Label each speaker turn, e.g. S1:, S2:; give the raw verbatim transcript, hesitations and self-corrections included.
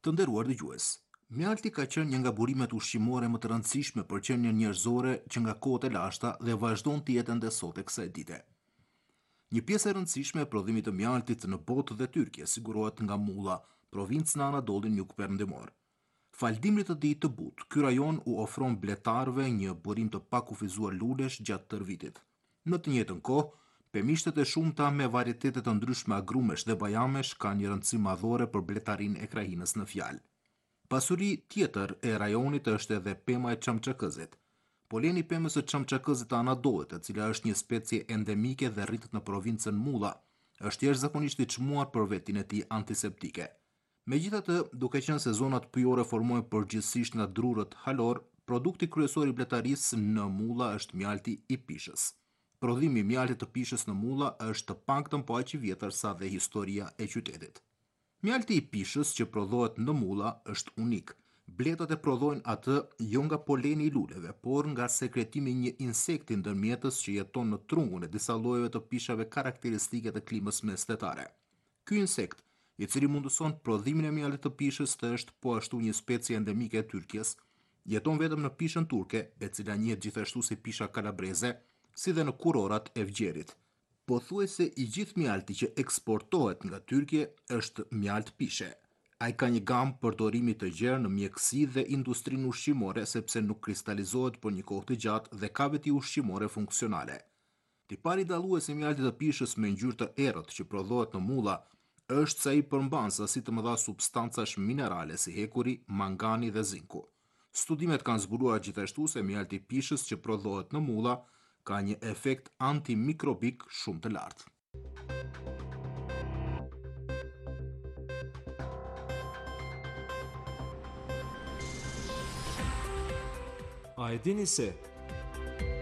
S1: Të nderuar dëgjues, mjalti ka qenë një nga burimet ushqimore më të rëndësishme për qenien njerëzore që nga kohët e lashta dhe vazhdon të jetë ende sot e kësaj dite. Një pjesë e rëndësishme e prodhimit të mjaltit në botë dhe Tyrkje sigurohet nga Mulla, provincë në Anadolin jug perëndimor. Falëndimrit të ditë të butë, ky rajon u ofron bletarëve një burim të pakufizuar lulesh gjatë tërë vitit. Në të njëjtën kohë, pemishtet e shumta me varietete të ndryshme agrumesh dhe bajamesh kanë një rëndësi madhore për bletarin e krahinës në fjalë. Pasuri tjetër e rajonit është edhe pema e çamçakëzit. Poleni i pemës së çamçakëzit të Anadolit, e cila është një specie endemike dhe rritet në provincën Mulla, është jashtëzakonisht i çmuar për vetinë e tij antiseptike. Megjithatë, duke qenë se zonat pyjore formohen përgjithsisht nga drurët halor, produkti kryesor i bletarisë në Mulla është mjalti i pishës. Prodhimi i mjaltit të pishës në Mulla është të paktën po aq i vjetër sa dhe historia e qytetit. Mjalti i pishës që prodhohet në Mulla është unik. Bletat e prodhojnë atë jo nga poleni i luleve, por nga sekretimi i një insekti ndërmjetës që jeton në trungun e disa llojeve të pishave karakteristike të klimës mestetare. Ky insekt, i cili mundëson prodhimin e mjaltit të pishës, të është po ashtu një specie endemike e Tyrkjes, jeton vetëm në pishën turke, e cila njihet gjithashtu si pisha kalabreze, si dhe në kurorat e Vgjerit. Pothuajse i gjithë mjalti që eksportohet nga Tyrkje është mjalt pishe. Ai ka një gamë përdorimi të gjerë në mjekësi dhe industrinë ushqimore sepse nuk kristalizohet për një kohë të gjatë dhe ka veti ushqimore funksionale. Tipari dallues i mjaltit të pishës me ngjyrë të errët që prodhohet në Mulla është se ai përmban sasi të mëdha substancash minerale si hekuri, mangani dhe zinku. Studimet kanë zbuluar gjithashtu se mjalti i pishës që prodhohet në Mulla ka një efekt antimikrobik shumë të lartë.
S2: A e dini se